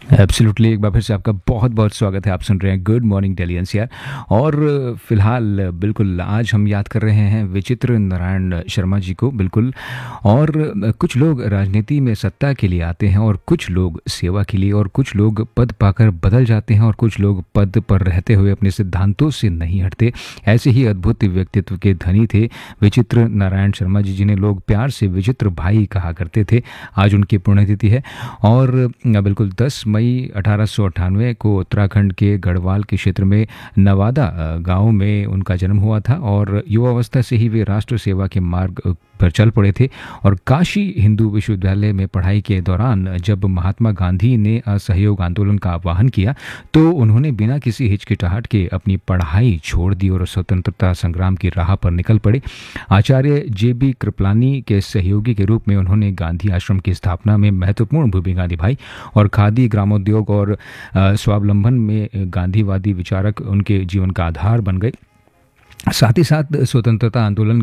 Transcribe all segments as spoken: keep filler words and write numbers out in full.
Absolutely एक बार फिर से आपका बहुत-बहुत स्वागत है। आप सुन रहे हैं गुड मॉर्निंग दिल्ली एनसीआर और फ़िलहाल बिल्कुल आज हम याद कर रहे हैं विचित्र नारायण शर्मा जी को बिल्कुल। और कुछ लोग राजनीति में सत्ता के लिए आते हैं और कुछ लोग सेवा के लिए और कुछ लोग पद पाकर बदल जाते हैं और कुछ लोग पद पर रहते हुए अपने सिद्धांतों से नहीं हटते। ऐसे ही अद्भुत व्यक्तित्व के धनी थे विचित्र नारायण शर्मा जी, जिन्हें लोग प्यार से विचित्र भाई कहा करते थे। आज उनकी पुण्यतिथि है और बिल्कुल दस मई अठारह सौ अट्ठानवे को उत्तराखंड के गढ़वाल के क्षेत्र में नवादा गांव में उनका जन्म हुआ था और युवावस्था से ही वे राष्ट्र सेवा के मार्ग पर चल पड़े थे। और काशी हिंदू विश्वविद्यालय में पढ़ाई के दौरान जब महात्मा गांधी ने असहयोग आंदोलन का आह्वान किया तो उन्होंने बिना किसी हिचकिचाहट के अपनी पढ़ाई छोड़ दी और स्वतंत्रता संग्राम की राह पर निकल पड़े। आचार्य जे बी कृपलानी के सहयोगी के रूप में उन्होंने गांधी आश्रम की स्थापना में महत्वपूर्ण भूमिका निभाई और खादी, ग्रामोद्योग और स्वावलंबन में गांधीवादी विचारक उनके जीवन का आधार बन गए। साथ ही साथ स्वतंत्रता आंदोलन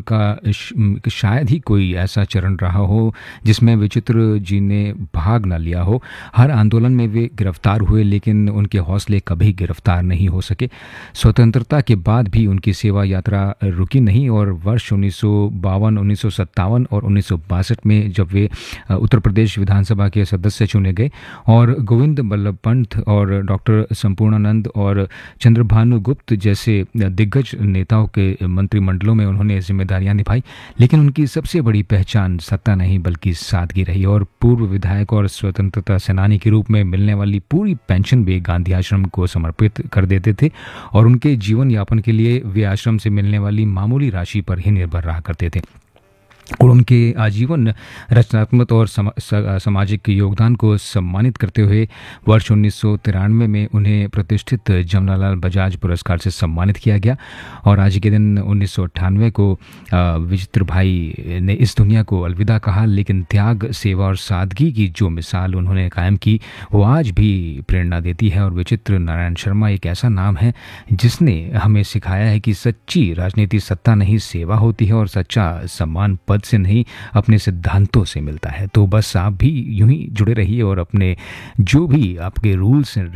का शायद ही कोई ऐसा चरण रहा हो जिसमें विचित्र जी ने भाग न लिया हो। हर आंदोलन में वे गिरफ्तार हुए लेकिन उनके हौसले कभी गिरफ्तार नहीं हो सके। स्वतंत्रता के बाद भी उनकी सेवा यात्रा रुकी नहीं और वर्ष उन्नीस सौ बावन, उन्नीस सौ सत्तावन और उन्नीस सौ बासठ में जब वे उत्तर प्रदेश विधानसभा के सदस्य चुने गए और गोविंद बल्लभ पंत और डॉक्टर संपूर्णानंद और चंद्रभानु गुप्त जैसे दिग्गज नेताओं के मंत्रिमंडलों में उन्होंने जिम्मेदारियां निभाई, लेकिन उनकी सबसे बड़ी पहचान सत्ता नहीं बल्कि सादगी रही। और पूर्व विधायक और स्वतंत्रता सेनानी के रूप में मिलने वाली पूरी पेंशन वे गांधी आश्रम को समर्पित कर देते थे और उनके जीवन यापन के लिए वे आश्रम से मिलने वाली मामूली राशि पर ही निर्भर रहा करते थे। और उनके आजीवन रचनात्मक और समा, सामाजिक योगदान को सम्मानित करते हुए वर्ष उन्नीस सौ तिरानवे में उन्हें प्रतिष्ठित जमनालाल बजाज पुरस्कार से सम्मानित किया गया। और आज के दिन उन्नीस सौ अट्ठानवे को विचित्र भाई ने इस दुनिया को अलविदा कहा, लेकिन त्याग, सेवा और सादगी की जो मिसाल उन्होंने कायम की वो आज भी प्रेरणा देती है। और विचित्र नारायण शर्मा एक ऐसा नाम है जिसने हमें सिखाया है कि सच्ची राजनीति सत्ता नहीं सेवा होती है और सच्चा सम्मान पद से नहीं अपने सिद्धांतों से मिलता है। तो बस आप भी यूं ही जुड़े रहिए और अपने जो भी आपके रूल्स